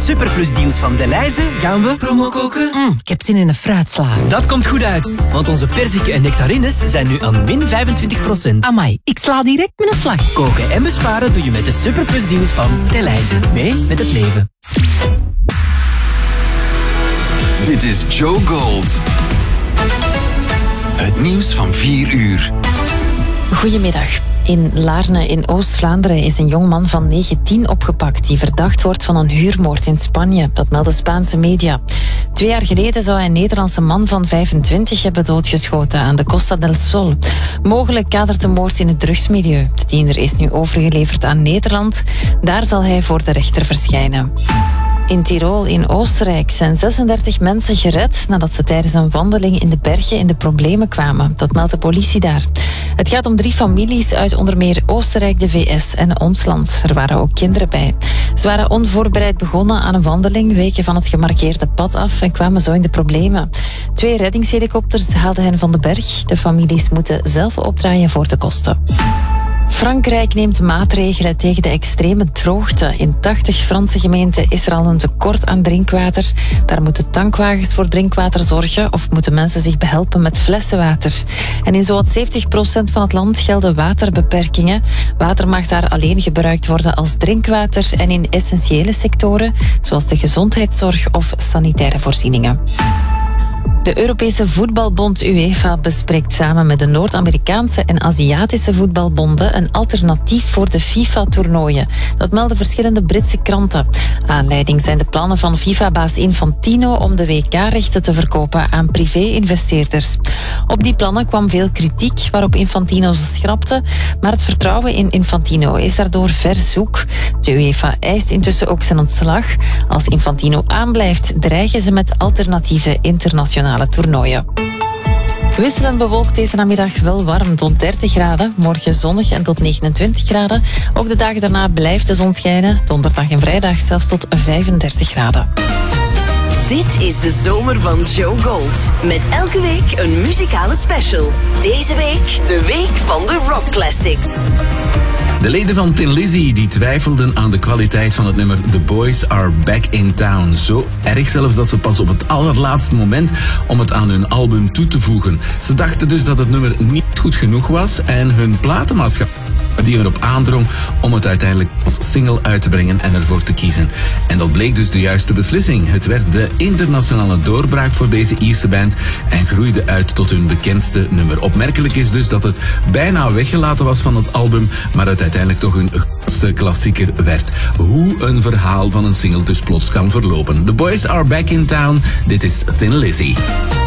superplusdeals van Delhaize gaan we promo koken. Ik heb zin in een fruitsla. Dat komt goed uit, want onze perziken en nectarines zijn nu aan min 25%. Amai, ik sla direct met een slag. Koken en besparen doe je met de superplusdeals van Delhaize. Mee met het leven. Dit is Joe Gold. Het nieuws van 4 uur. Goedemiddag. In Laarne in Oost-Vlaanderen is een jongman van 19 opgepakt die verdacht wordt van een huurmoord in Spanje. Dat melden Spaanse media. 2 jaar geleden zou hij een Nederlandse man van 25 hebben doodgeschoten aan de Costa del Sol. Mogelijk kadert de moord in het drugsmilieu. De tiener is nu overgeleverd aan Nederland. Daar zal hij voor de rechter verschijnen. In Tirol in Oostenrijk zijn 36 mensen gered nadat ze tijdens een wandeling in de bergen in de problemen kwamen. Dat meldt de politie daar. Het gaat om 3 families uit onder meer Oostenrijk, de VS en ons land. Er waren ook kinderen bij. Ze waren onvoorbereid begonnen aan een wandeling, weken van het gemarkeerde pad af en kwamen zo in de problemen. 2 reddingshelikopters haalden hen van de berg. De families moeten zelf opdraaien voor de kosten. Frankrijk neemt maatregelen tegen de extreme droogte. In 80 Franse gemeenten is er al een tekort aan drinkwater. Daar moeten tankwagens voor drinkwater zorgen of moeten mensen zich behelpen met flessenwater. En in zowat 70% van het land gelden waterbeperkingen. Water mag daar alleen gebruikt worden als drinkwater en in essentiële sectoren, zoals de gezondheidszorg of sanitaire voorzieningen. De Europese voetbalbond UEFA bespreekt samen met de Noord-Amerikaanse en Aziatische voetbalbonden een alternatief voor de FIFA-toernooien. Dat melden verschillende Britse kranten. Aanleiding zijn de plannen van FIFA-baas Infantino om de WK-rechten te verkopen aan privé-investeerders. Op die plannen kwam veel kritiek, waarop Infantino ze schrapte, maar het vertrouwen in Infantino is daardoor ver zoek. De UEFA eist intussen ook zijn ontslag. Als Infantino aanblijft, dreigen ze met alternatieve internationale toernooien. Wisselend bewolkt deze namiddag, wel warm tot 30 graden. Morgen zonnig en tot 29 graden. Ook de dagen daarna blijft de zon schijnen. Donderdag en vrijdag zelfs tot 35 graden. Dit is de zomer van Joe Gold. Met elke week een muzikale special. Deze week de week van de Rock Classics. De leden van Thin Lizzy die twijfelden aan de kwaliteit van het nummer The Boys Are Back in Town. Zo erg zelfs dat ze pas op het allerlaatste moment om het aan hun album toe te voegen. Ze dachten dus dat het nummer niet goed genoeg was en hun platenmaatschappij die erop aandrong om het uiteindelijk als single uit te brengen en ervoor te kiezen. En dat bleek dus de juiste beslissing. Het werd de internationale doorbraak voor deze Ierse band en groeide uit tot hun bekendste nummer. Opmerkelijk is dus dat het bijna weggelaten was van het album, maar het uiteindelijk toch hun grootste klassieker werd. Hoe een verhaal van een single dus plots kan verlopen. The Boys Are Back in Town. Dit is Thin Lizzy.